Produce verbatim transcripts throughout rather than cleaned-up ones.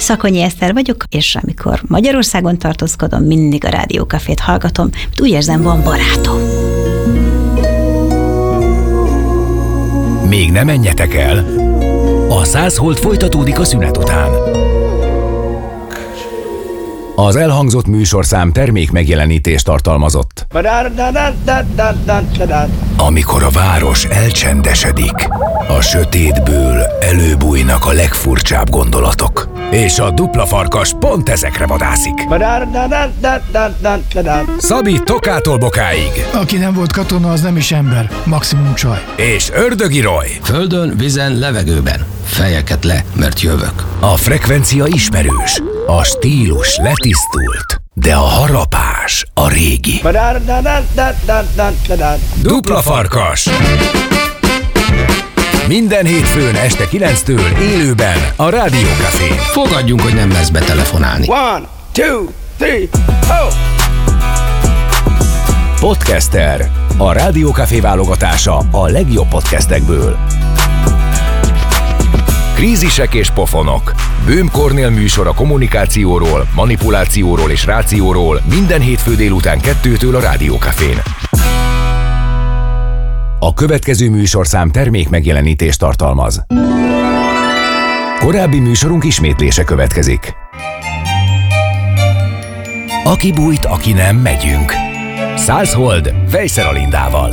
Szakonyi Eszter vagyok, és amikor Magyarországon tartózkodom, mindig a Rádiókafét hallgatom, mert úgy érzem, van barátom. Még ne menjetek el! A száz hold folytatódik a szünet után. Az elhangzott műsorszám termék megjelenítést tartalmazott. Amikor a város elcsendesedik, a sötétből előbújnak a legfurcsább gondolatok. És a dupla farkas pont ezekre vadászik. Szabi Tokától Bokáig. Aki nem volt katona, az nem is ember. Maximum csaj. És Ördögi Roy. Földön, vízen, levegőben. Fejeket le, mert jövök. A frekvencia ismerős. A stílus letisztult. De a harapás a régi. Dupla farkas. Minden hétfőn este kilenctől élőben a Rádiókafén. Fogadjunk, hogy nem lesz betelefonálni. One, two, three, oh! Podcaster. A Rádiókafé válogatása a legjobb podcastekből. Krízisek és pofonok. Böhm Kornél műsor a kommunikációról, manipulációról és rációról minden hétfő délután kettőtől a Rádiókafén. A következő műsorszám termék megjelenítést tartalmaz. Korábbi műsorunk ismétlése következik. Aki bújt, aki nem, megyünk. Száz hold Vejszer Alindával.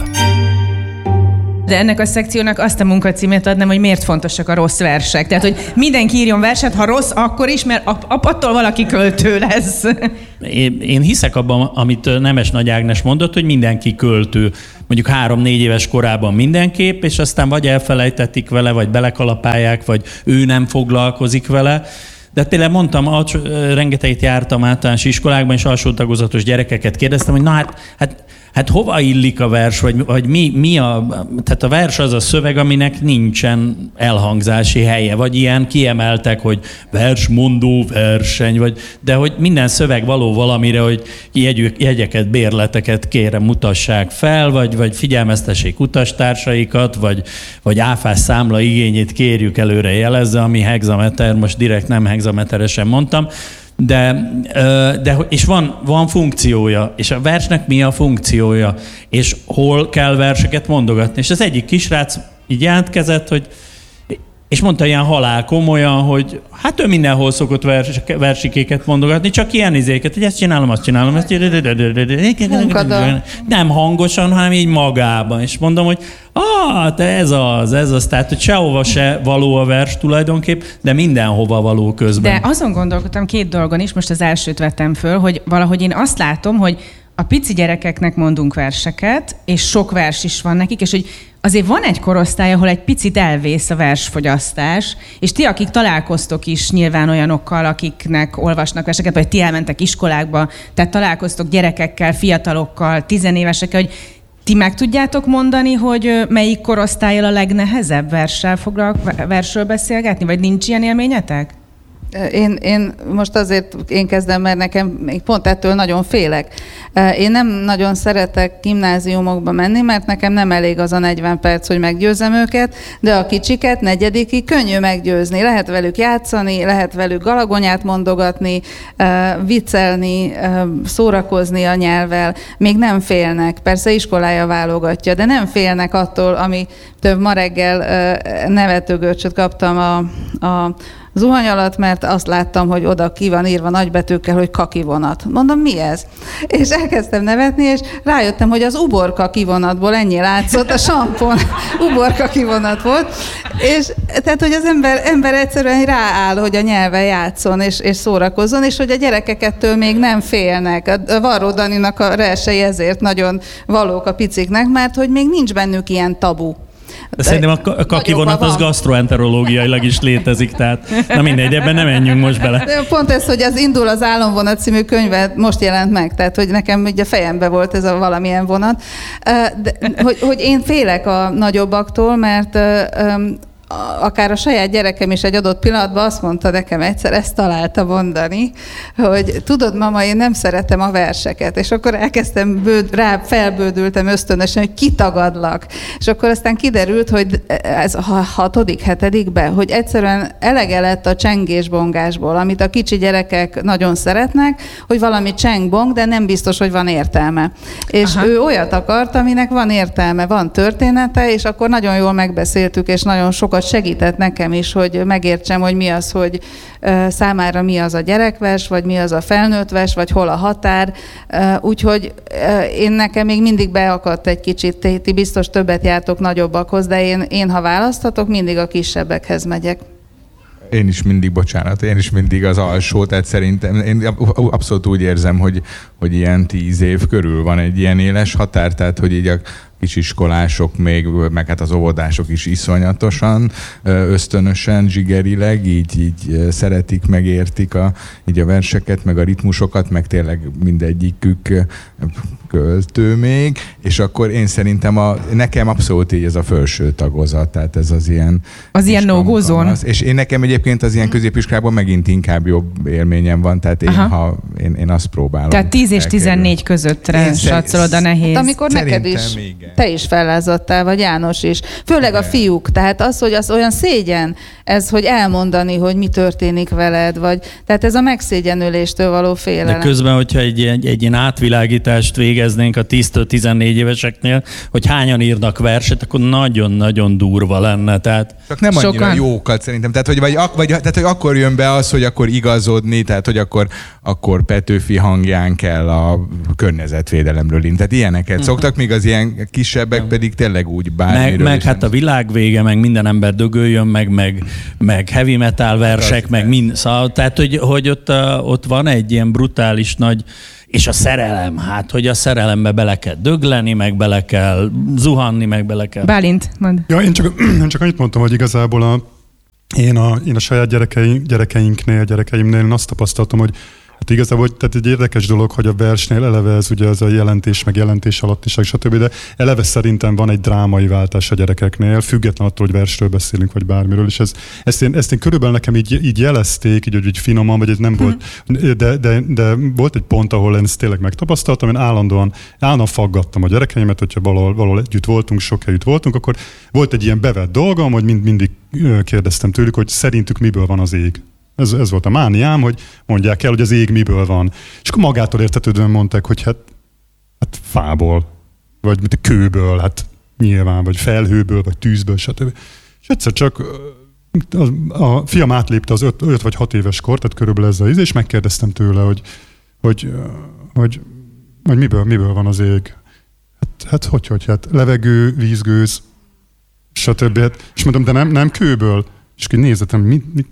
De ennek a szekciónak azt a munkacímet adnám, hogy miért fontosak a rossz versek. Tehát, hogy mindenki írjon verset, ha rossz, akkor is, mert attól valaki költő lesz. Én, én hiszek abban, amit Nemes Nagy Ágnes mondott, hogy mindenki költő. Mondjuk három-négy éves korában mindenképp, és aztán vagy elfelejtetik vele, vagy belekalapálják, vagy ő nem foglalkozik vele. De például mondtam, rengeteget jártam általános iskolákban, és alsó tagozatos gyerekeket kérdeztem, hogy na hát, hát, hát hova illik a vers, vagy, vagy mi, mi a... Tehát a vers az a szöveg, aminek nincsen elhangzási helye, vagy ilyen kiemeltek, hogy versmondó verseny, vagy, de hogy minden szöveg való valamire, hogy jegy, jegyeket, bérleteket kérem mutassák fel, vagy, vagy figyelmeztessék utastársaikat, vagy, vagy áfás számla igényét kérjük előre jelezze, ami hexameter, most direkt nem hexameteresen mondtam, de, de és van, van funkciója, és a versnek mi a funkciója, és hol kell verseket mondogatni. És az egyik kisrác így jelentkezett, hogy és mondta ilyen halál komolyan, hogy hát ő mindenhol szokott vers, versikéket mondogatni, csak ilyen izéket, hogy ezt csinálom, azt csinálom, ezt Munkadal. Nem hangosan, hanem így magában. És mondom, hogy ah, te ez az, ez az, tehát hogy sehova se való a vers tulajdonképp, de mindenhova való közben. De azon gondolkodtam két dolgon is, most az elsőt vettem föl, hogy valahogy én azt látom, hogy a pici gyerekeknek mondunk verseket, és sok vers is van nekik, és hogy azért van egy korosztály, ahol egy picit elvész a versfogyasztás, és ti, akik találkoztok is nyilván olyanokkal, akiknek olvasnak verseket, vagy ti elmentek iskolákba, tehát találkoztok gyerekekkel, fiatalokkal, tizenévesekkel, hogy ti meg tudjátok mondani, hogy melyik korosztállyal a legnehezebb verssel foglalk, versről beszélgetni, vagy nincs ilyen élményetek? Én, én most azért én kezdem, mert nekem még pont ettől nagyon félek. Én nem nagyon szeretek gimnáziumokba menni, mert nekem nem elég az a negyven perc, hogy meggyőzzem őket, de a kicsiket negyedikig könnyű meggyőzni. Lehet velük játszani, lehet velük galagonyát mondogatni, viccelni, szórakozni a nyelvvel. Még nem félnek. Persze iskolája válogatja, de nem félnek attól, ami több ma reggel nevetőgörcsöt kaptam a, a zuhany alatt, mert azt láttam, hogy oda ki van írva nagybetűkkel, hogy kakivonat. Mondom, mi ez? És elkezdtem nevetni, és rájöttem, hogy az uborka kivonatból ennyi látszott, a sampon uborka kivonat volt, és tehát, hogy az ember, ember egyszerűen rááll, hogy a nyelven játszon, és, és szórakozzon, és hogy a gyerekek ettől még nem félnek. A Varró Daninak a rersei ezért nagyon valók a piciknek, mert hogy még nincs bennük ilyen tabu. De szerintem a kakivonat az gasztroenterológiailag is létezik, tehát na mindegy, ebben nem menjünk most bele. De pont ez, hogy az Indul az álomvonat című könyve most jelent meg, tehát hogy nekem ugye fejembe volt ez a valamilyen vonat, de, hogy, hogy én félek a nagyobbaktól, mert akár a saját gyerekem is egy adott pillanatban azt mondta nekem egyszer, ezt találta mondani, hogy tudod, mama, én nem szeretem a verseket. És akkor elkezdtem, bőd, rá felbődültem ösztönösen, hogy kitagadlak. És akkor aztán kiderült, hogy ez a hatodik, hetedikben, hogy egyszerűen elege lett a csengés-bongásból, amit a kicsi gyerekek nagyon szeretnek, hogy valami cseng-bong, de nem biztos, hogy van értelme. És Aha. ő olyat akart, aminek van értelme, van története, és akkor nagyon jól megbeszéltük, és nagyon sokat segített nekem is, hogy megértsem, hogy mi az, hogy uh, számára mi az a gyerekvers, vagy mi az a felnőttvers, vagy hol a határ. Uh, úgyhogy uh, én nekem még mindig beakadt egy kicsit, ti, ti biztos többet jártok nagyobbakhoz, de én, én, ha választhatok, mindig a kisebbekhez megyek. Én is mindig, bocsánat, én is mindig az alsó, tehát szerintem én abszolút úgy érzem, hogy, hogy ilyen tíz év körül van egy ilyen éles határ, tehát hogy így a kisiskolások még, meg hát az óvodások is iszonyatosan, ösztönösen, zsigerileg, így, így szeretik, megértik a, így a verseket, meg a ritmusokat, meg tényleg mindegyikük költő még, és akkor én szerintem a, nekem abszolút így ez a felső tagozat, tehát ez az ilyen... Az ilyen no-go zone. És én nekem egyébként az ilyen középiskolában megint inkább jobb élményem van, tehát én, ha, én, én azt próbálom. Tehát tíz és tizennégy közöttre satszolod a nehéz. Hát amikor neked is, igen. Te is fellázadtál, vagy János is. Főleg a fiúk. Tehát az, hogy az olyan szégyen, ez, hogy elmondani, hogy mi történik veled, vagy tehát ez a megszégyenüléstől való félelem. De közben, hogyha egy, egy, egy ilyen átvilágítást végeznénk a tíztől tizennégy éveseknél, hogy hányan írnak verset, akkor nagyon-nagyon durva lenne. Tehát csak nem annyira sokan... jókat szerintem. Tehát hogy, vagy, vagy, tehát, hogy akkor jön be az, hogy akkor igazodni, tehát hogy akkor, akkor Petőfi hangján kell a környezetvédelemről írni. Tehát ilyeneket uh-huh. szoktak, míg az ilyen kisebbek uh-huh. pedig tényleg úgy bármiről. Meg, meg hát a világ vége, meg minden ember dögöljön, meg, meg, meg heavy metal versek, az meg mind. Szóval, tehát, hogy, hogy ott, ott van egy ilyen brutális nagy. És a szerelem, hát, hogy a szerelembe bele kell dögleni, meg bele kell zuhanni, meg bele kell... Bálint, mondd. Ja, én csak, én csak annyit mondtam, hogy igazából a, én, a, én a saját gyerekeim, gyerekeinknél, gyerekeimnél én azt tapasztaltam, hogy hát igazából tehát egy érdekes dolog, hogy a versnél eleve ez ugye az a jelentés, meg jelentés alattiság, stb. De eleve szerintem van egy drámai váltás a gyerekeknél, független attól, hogy versről beszélünk, vagy bármiről, és ez, ezt, én, ezt én körülbelül nekem így, így jelezték, így, hogy így finoman, vagy ez nem volt, de, de, de volt egy pont, ahol én ezt tényleg megtapasztaltam, én állandóan, állandóan faggattam a gyerekeimet, hogyha valahol, valahol együtt voltunk, sok helyütt voltunk, akkor volt egy ilyen bevett dolgom, hogy mind, mindig kérdeztem tőlük, hogy szerintük miből van az ég. Ez, ez volt a mániám, hogy mondják el, hogy az ég miből van. És akkor magától értetődően mondták, hogy hát, hát fából, vagy mint a kőből, hát nyilván, vagy felhőből, vagy tűzből, stb. És egyszer csak a, a fiam átlépte az öt, öt vagy hat éves kor, tehát körülbelül ez a íz, és megkérdeztem tőle, hogy, hogy, hogy, hogy miből, miből van az ég. Hát, hát hogy, hogy, hát levegő, vízgőz, stb. És mondom, de nem, nem kőből. És akkor nézzetem, mit, mit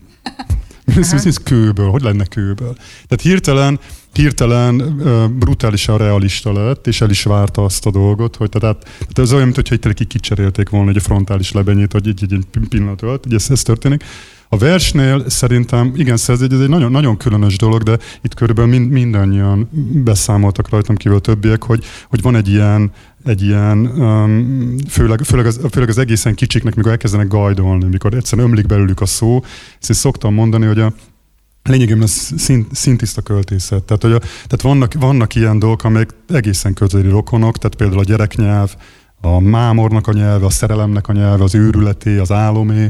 ez kőből, hogy lenne kőből? Tehát hirtelen, hirtelen uh, brutálisan realista lett, és el is várta azt a dolgot, hogy tehát, tehát ez olyan, mintha itt kicserélték volna egy frontális lebenyét, hogy egy, egy, egy pillanat alatt, hogy ez, ez történik. A versnél szerintem, igen, ez egy, ez egy nagyon, nagyon különös dolog, de itt körülbelül mind, mindannyian beszámoltak rajtam kívül többiek, hogy, hogy van egy ilyen, egy ilyen um, főleg, főleg, az, főleg az egészen kicsiknek, mikor elkezdenek gajdolni, mikor egyszerűen ömlik belőlük a szó. Ezt is szoktam mondani, hogy a lényegében ez szint, szintiszta költészet. Tehát, hogy a, tehát vannak, vannak ilyen dolgok, amelyek egészen közeli rokonok, tehát például a gyereknyelv, a mámornak a nyelve, a szerelemnek a nyelve, az őrületé, az álomé,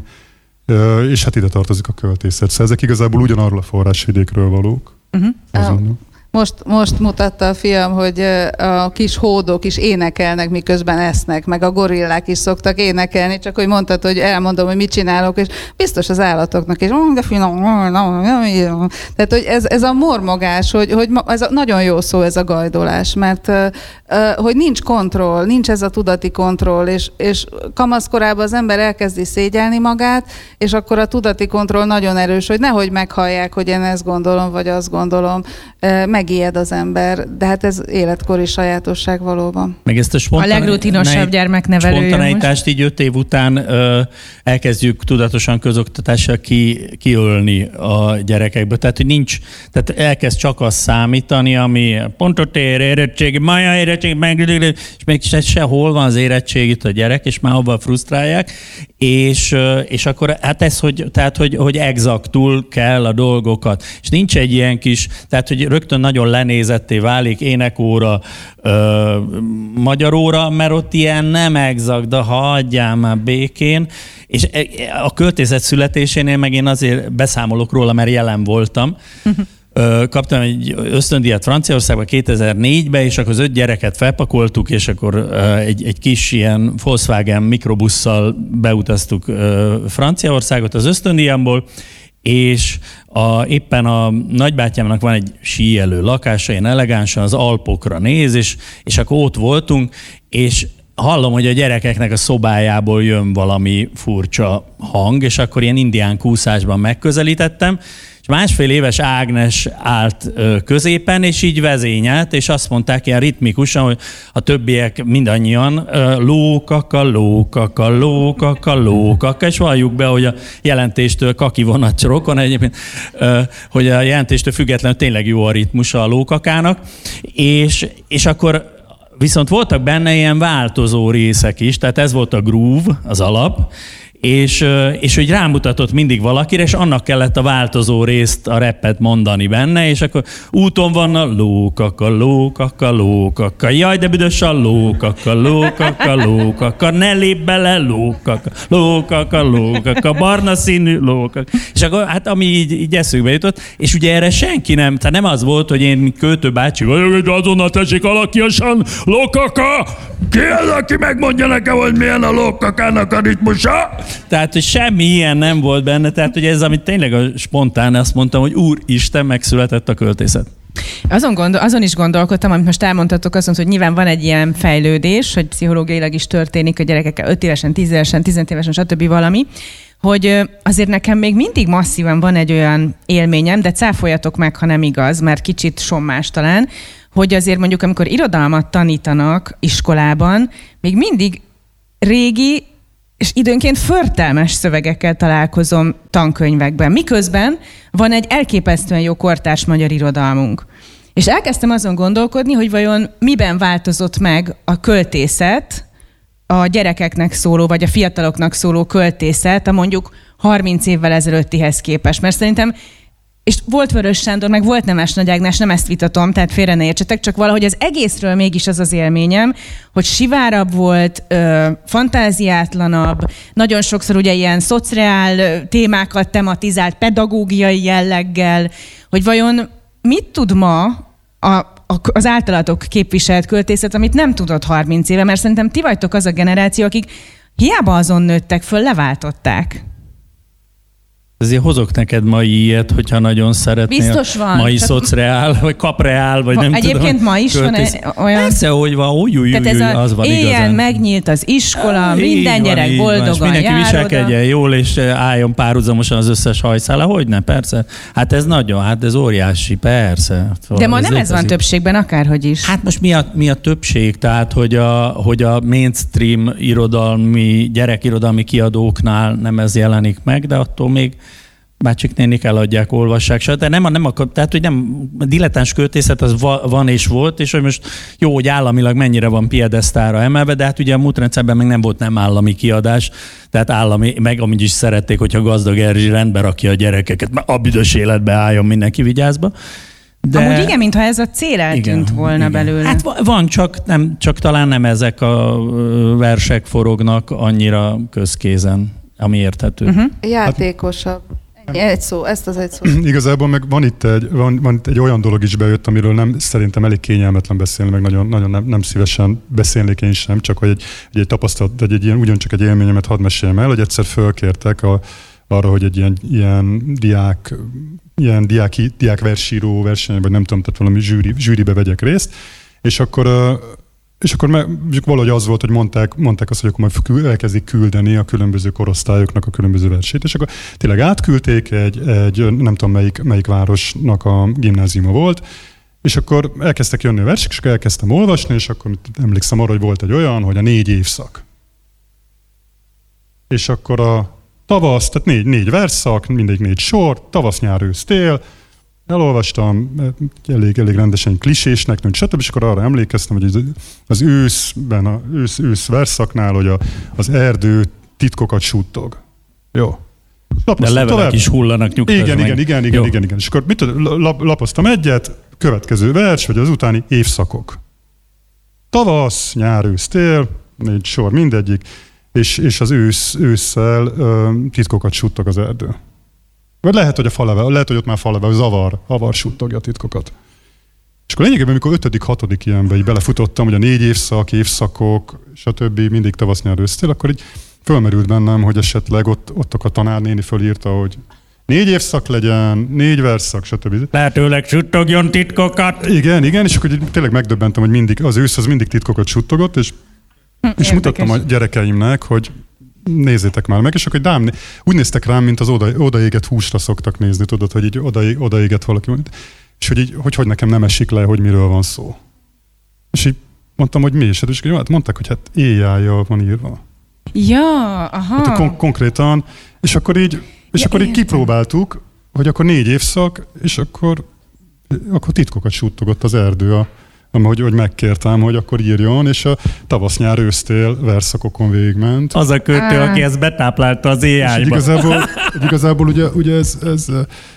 és hát ide tartozik a költészet. Szóval ezek igazából ugyanarról a forrásvidékről valók. Uh-huh. Most, most mutatta a fiam, hogy a kis hódok is énekelnek, miközben esznek, meg a gorillák is szoktak énekelni, csak hogy mondtad, hogy elmondom, hogy mit csinálok, és biztos az állatoknak is, de finom, tehát, hogy ez, ez a mormogás, hogy, hogy ez a, nagyon jó szó ez a gajdolás, mert hogy nincs kontroll, nincs ez a tudati kontroll, és, és kamaszkorában az ember elkezdi szégyelni magát, és akkor a tudati kontroll nagyon erős, hogy nehogy meghallják, hogy én ezt gondolom, vagy azt gondolom, meg megijed az ember, de hát ez életkori sajátosság valóban. Meg ezt a, spontane- a legrutinosabb gyermeknevelő. Spontanitást így öt év után ö, elkezdjük tudatosan közoktatással ki, kiölni a gyerekekből. Tehát, hogy nincs, tehát elkezd csak az számítani, ami pontot ér, érettségi, maja érettségi, meg, és még se, sehol van az érettség itt a gyerek, és már abban frusztrálják, és, és akkor hát ez, hogy, tehát, hogy, hogy exaktul kell a dolgokat. És nincs egy ilyen kis, tehát, hogy rögtön nagyon lenézetté válik énekóra, ö, magyaróra, mert ott ilyen nem exakt, de hagyjál már békén. És a költészet születésénél meg én azért beszámolok róla, mert jelen voltam. Kaptam egy ösztöndíjat Franciaországban kétezer-négyben, és akkor az öt gyereket felpakoltuk, és akkor egy, egy kis ilyen Volkswagen mikrobusszal beutaztuk Franciaországot az ösztöndíjamból, és a, éppen a nagybátyámnak van egy síelő lakása, ilyen elegánsan az Alpokra néz, és, és akkor ott voltunk, és hallom, hogy a gyerekeknek a szobájából jön valami furcsa hang, és akkor ilyen indián kúszásban megközelítettem, és másfél éves Ágnes állt középen, és így vezényelt, és azt mondták ilyen ritmikusan, hogy a többiek mindannyian lókaka, lókaka, lókaka, lókaka, és valljuk be, hogy a jelentéstől kaki vonat rokon, egyébként, hogy a jelentéstől függetlenül tényleg jó a ritmusa a lókakának, és, és akkor viszont voltak benne ilyen változó részek is, tehát ez volt a groove, az alap, és, és hogy rámutatott mindig valakire, és annak kellett a változó részt, a rappet mondani benne, és akkor úton van a lókaka, lókaka, lókaka, jaj, de büdös a lókaka, lókaka, lókaka, ne lép bele, lókaka, lókaka, lókaka, barna színű lókaka. És akkor hát ami így, így eszükbe jutott, és ugye erre senki nem, tehát nem az volt, hogy én Költő bácsi vagyok, hogy azonnal tessék alakiasan, lókaka, ki az, aki megmondja nekem, hogy milyen a lókakának a ritmusa? Tehát, hogy semmi ilyen nem volt benne, tehát, hogy ez, amit tényleg a spontán, azt mondtam, hogy úristen, megszületett a költészet. Azon, gondol, azon is gondolkodtam, amit most elmondtatok, azon, hogy nyilván van egy ilyen fejlődés, hogy pszichológiailag is történik a gyerekekkel öt évesen, tíz évesen, tizenöt évesen, stb. Valami, hogy azért nekem még mindig masszívan van egy olyan élményem, de cáfoljatok meg, ha nem igaz, mert kicsit sommás talán, hogy azért mondjuk, amikor irodalmat tanítanak iskolában, még mindig régi és időnként förtelmes szövegekkel találkozom tankönyvekben. Miközben van egy elképesztően jó kortárs magyar irodalmunk. És elkezdtem azon gondolkodni, hogy vajon miben változott meg a költészet, a gyerekeknek szóló, vagy a fiataloknak szóló költészet a mondjuk harminc évvel ezelőttihez képest. Mert szerintem, és volt Vörös Sándor, meg volt Nemes Nagy Ágnes, nem ezt vitatom, tehát félre ne értsetek, csak valahogy az egészről mégis az az élményem, hogy sivárabb volt, ö, fantáziátlanabb, nagyon sokszor ugye ilyen szociál témákat tematizált, pedagógiai jelleggel, hogy vajon mit tud ma a, az általatok képviselt költészet, amit nem tudott harminc éve, mert szerintem ti vagytok az a generáció, akik hiába azon nőttek föl, leváltották. Ezért hozok neked mai ilyet, hogyha nagyon szeretnél. Biztos van. Mai szocreál, vagy kapreál, vagy nem Egyébként tudom. Egyébként ma is költész. van olyan... Persze, hogy van, úgy, úgy, úgy, az van éjjel igazán. megnyílt az iskola, Á, minden gyerek van, boldogan van, mindenki jár viselkedjen oda. jól, és álljon párhuzamosan az összes hajszála. Hogyne, persze. Hát ez nagyon, hát ez óriási, persze. De ma nem ez van többségben, akárhogy is. Hát most mi a, mi a többség? Tehát, hogy a, hogy a mainstream irodalmi, gyerekirodalmi kiadóknál nem ez jelenik meg, de attól még bácsik nénik eladják, olvassák, de nem, nem akar, tehát, hogy nem, a dilettáns költészet az va, van és volt, és hogy most jó, hogy államilag mennyire van piedesztára emelve, de hát ugye a múlt rendszerben meg nem volt nem állami kiadás, tehát állami, meg amúgy is szerették, hogyha Gazdag Erzsi rendbe rakja a gyerekeket, mert a büdös életbe álljon mindenki vigyázba. De... Amúgy igen, mintha ez a cél eltűnt igen, volna igen. belőle. Hát van, csak, nem, csak talán nem ezek a versek forognak annyira közkézen, ami érthető. Uh-huh. Játékosabb. Egy szó, ezt az egy szó. Igazából meg van itt egy, van, van itt egy olyan dolog is bejött, amiről nem, szerintem elég kényelmetlen beszélni, meg nagyon, nagyon nem, nem szívesen beszélnék én sem, csak hogy egy, egy, egy tapasztalat, egy, egy ilyen, ugyancsak egy élményemet hadd meséljem el, hogy egyszer fölkértek a, arra, hogy egy ilyen, ilyen diák, ilyen diák, diák versíró verseny, vagy nem tudom, tehát valami zsűri, zsűribe vegyek részt, és akkor És akkor valahogy az volt, hogy mondták, mondták azt, hogy akkor majd elkezdik küldeni a különböző korosztályoknak a különböző versét, és akkor tényleg átküldték, egy, egy nem tudom melyik, melyik városnak a gimnáziuma volt, És akkor elkezdtek jönni a versek, és akkor elkezdtem olvasni, és akkor emlékszem arra, hogy volt egy olyan, hogy a négy évszak. És akkor a tavasz, tehát négy, négy versszak, mindegy négy sor, tavasz, nyár, ősz, tél. Elolvastam, elég, elég rendesen klisésnek tűnt, stb. És akkor arra emlékeztem, hogy az őszben, az ősz, ősz verszaknál, hogy a, az erdő titkokat suttog. Jó. De levelek tovább. Is hullanak nyugtass igen, meg. igen, igen, igen, igen, igen. És akkor mit tudom, lapoztam egyet, következő vers, vagy az utáni évszakok. Tavasz, nyár, ősz, tél, négy sor, mindegyik, és, és az ősz, ősszel ö, titkokat suttog az erdő. Vagy lehet, hogy a falevel, lehet, hogy ott már falevel, zavar, avar suttogja a titkokat. És akkor lényegében, amikor ötödik, hatodik ilyenbe így belefutottam, hogy a négy évszak, évszakok, stb. Mindig tavasz, nyár, ősz, tél, akkor így fölmerült bennem, hogy esetleg ott, ott a tanárnéni fölírta, hogy négy évszak legyen, négy verszak, stb. Lehetőleg suttogjon titkokat. Igen, igen, és akkor tényleg megdöbbentem, hogy mindig, az ősz az mindig titkokat suttogott, és, és mutattam a gyerekeimnek, hogy nézzétek már meg, és akkor dám, úgy néztek rám, mint az oda, odaégett húsra szoktak nézni, tudod, hogy így oda, odaégett valaki, és hogy, így, hogy hogy nekem nem esik le, hogy miről van szó. És így mondtam, hogy mi is, és jó, hát mondták, hogy hát éjjájjal van írva. Ja, aha. Hát kon- konkrétan, és akkor így, és ja, akkor így kipróbáltuk, hogy akkor négy évszak, és akkor, akkor titkokat suttogott az erdő, a, hogy, hogy megkértem, hogy akkor írjon, és a tavasz, nyár, ősztél verszakokon végigment. Az a költő, aki ezt betáplálta az éjjájba. Igazából, igazából ugye, ugye ez, ez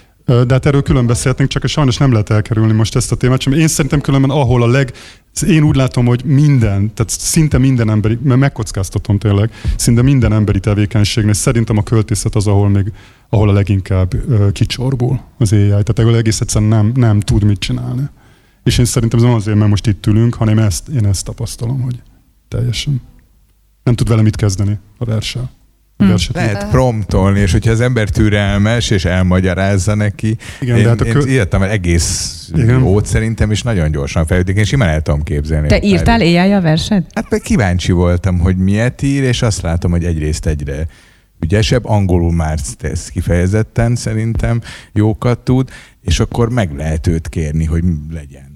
de hát erről külön beszélhetnénk, csak sajnos nem lehet elkerülni most ezt a témát. Csak én szerintem különben ahol a leg... Én úgy látom, hogy minden, tehát szinte minden emberi, mert megkockáztatom tényleg, szinte minden emberi tevékenységnél szerintem a költészet az, ahol még, ahol a leginkább uh, kicsorbul az á i. Tehát ahol egész egyszerűen nem, nem tud mit csinálni. És én szerintem ez nem azért, mert most itt ülünk, hanem ezt, én ezt tapasztalom, hogy teljesen nem tud vele mit kezdeni a verssel. Hmm. Lehet promptolni, és hogyha az ember türelmes, és elmagyarázza neki. Igen, én, de hát én kö... írtam el egész igen. jót szerintem, és nagyon gyorsan fejlődik. Én simán el tudom képzelni. Te írtál éjjel a verset? Hát meg kíváncsi voltam, hogy miért ír, és azt látom, hogy egyrészt egyre ügyesebb, angolul már tesz kifejezetten szerintem, jókat tud, és akkor meg lehet őt kérni, hogy legyen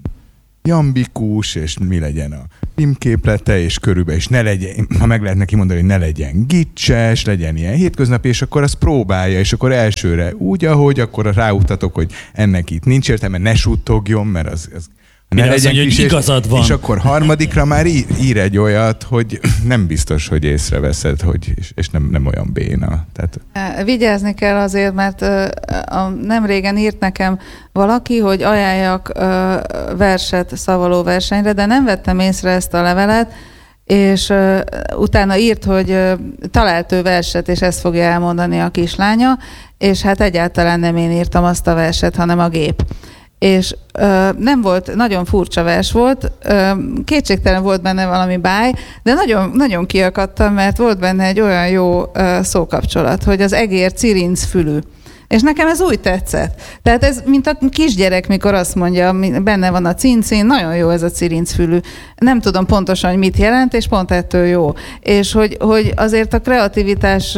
jambikus, és mi legyen a filmképlete, és körülbelül, és ne legyen, ha meg lehet neki mondani, hogy ne legyen gicses, legyen ilyen hétköznapi, és akkor azt próbálja, és akkor elsőre úgy, ahogy, akkor ráutatok, hogy ennek itt nincs értelme, ne suttogjon, mert az, az ne legyen mondja, kis, hogy igazad van. És akkor harmadikra már ír, ír egy olyat, hogy nem biztos, hogy észreveszed, hogy, és, és nem, nem olyan béna. Tehát... Vigyázni kell azért, mert a, nem régen írt nekem valaki, hogy ajánljak verset szavaló versenyre, de nem vettem észre ezt a levelet, és uh, utána írt, hogy uh, talált ő verset, és ezt fogja elmondani a kislánya, és hát egyáltalán nem én írtam azt a verset, hanem a gép. És ö, nem volt, nagyon furcsa vers volt, ö, kétségtelen volt benne valami báj, de nagyon, nagyon kiakadtam, mert volt benne egy olyan jó ö, szókapcsolat, hogy az egér cirinc fülű. És nekem ez úgy tetszett. Tehát ez, mint a kisgyerek, mikor azt mondja, benne van a cincin, nagyon jó ez a cirincfülű. Nem tudom pontosan, hogy mit jelent, és pont ettől jó. És hogy, hogy azért a kreativitás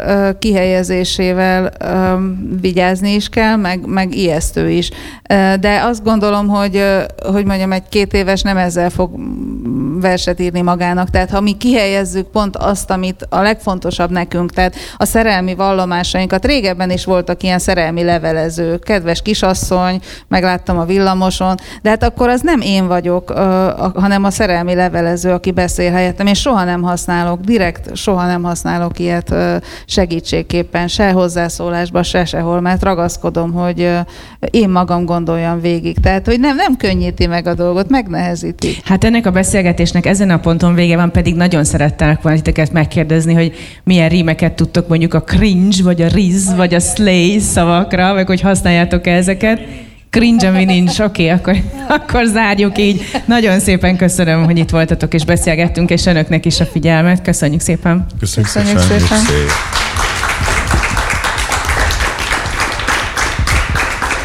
kihelyezésével vigyázni is kell, meg, meg ijesztő is. De azt gondolom, hogy, hogy mondjam, egy két éves nem ezzel fog verset írni magának. Tehát ha mi kihelyezzük pont azt, amit a legfontosabb nekünk, tehát a szerelmi vallomásainkat, régebben is voltak ilyen szerelmi levelező, kedves kisasszony, megláttam a villamoson, de hát akkor az nem én vagyok, hanem a szerelmi levelező, aki beszél helyettem. Én soha nem használok, direkt soha nem használok ilyet segítségképpen, se hozzászólásba, se sehol, mert ragaszkodom, hogy én magam gondoljam végig. Tehát, hogy nem, nem könnyíti meg a dolgot, megnehezíti. Hát ennek a beszélgetésnek ezen a ponton vége van, pedig nagyon szerettelek volna titeket megkérdezni, hogy milyen rímeket tudtok mondjuk a cringe, vagy a riz, vagy a slay szavakra, meg hogy használjátok-e ezeket. Cringe, ami nincs. Oké, okay, akkor, akkor zárjuk így. Nagyon szépen köszönöm, hogy itt voltatok és beszélgettünk, és önöknek is a figyelmet. Köszönjük szépen. Köszönjük, Köszönjük szépen. szépen.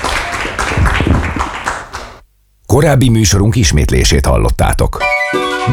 Korábbi műsorunk ismétlését hallottátok.